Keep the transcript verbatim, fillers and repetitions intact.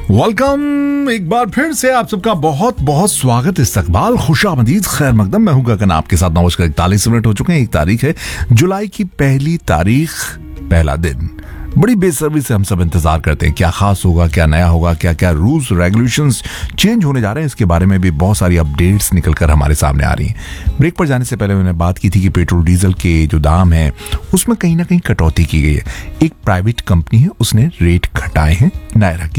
Welcome एक बार फिर से आप सबका बहुत बहुत स्वागत, इस्तकबाल, खुशामदीद, खैर मकदम। मैं हूं गगन, आपके साथ नौ बजकर इकतालीस मिनट हो चुके हैं। एक तारीख है जुलाई की, पहली तारीख, पहला दिन। बड़ी बेसब्री से हम सब इंतजार करते हैं क्या खास होगा, क्या नया होगा, क्या क्या रूल्स रेगुलेशंस चेंज होने जा रहे हैं। इसके बारे में भी बहुत सारी अपडेट्स निकल कर हमारे सामने आ रही हैं। ब्रेक पर जाने से पहले मैंने बात की थी कि पेट्रोल डीजल के जो दाम है उसमें कहीं ना कहीं कटौती की गई है। एक प्राइवेट कंपनी है, उसने रेट घटाए हैं। नायरा की